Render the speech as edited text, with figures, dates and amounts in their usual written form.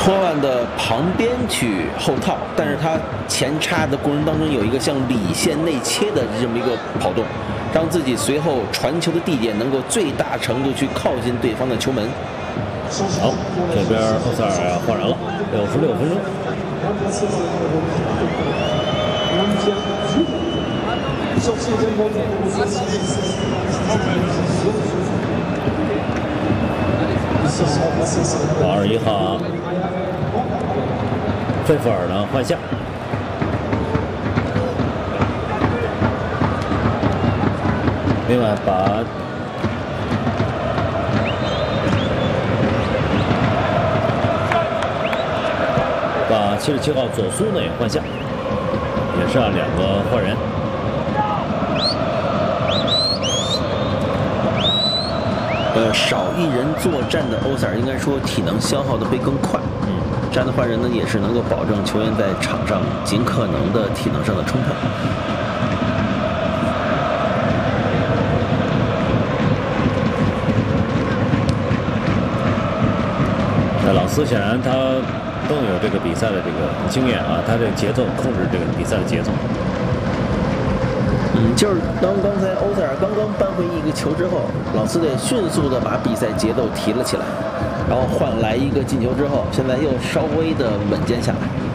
托万的旁边去后套，但是他前插的过程当中有一个向里线内切的这么一个跑动，让自己随后传球的地点能够最大程度去靠近对方的球门。 好，这边奥塞尔换人了，66分钟。81号，费弗尔呢换下。另外把77号佐苏呢也换下，也是2个换人。 少一人作战的欧塞尔应该说体能消耗的会更快。这样的换人呢，也是能够保证球员在场上尽可能的体能上的充沛。 那老斯显然他更有这个比赛的这个经验啊，他这个节奏控制这个比赛的节奏。 就是刚才欧塞尔刚刚扳回一个球之后，老斯队迅速的把比赛节奏提了起来，然后换来一个进球之后，现在又稍微的稳健下来。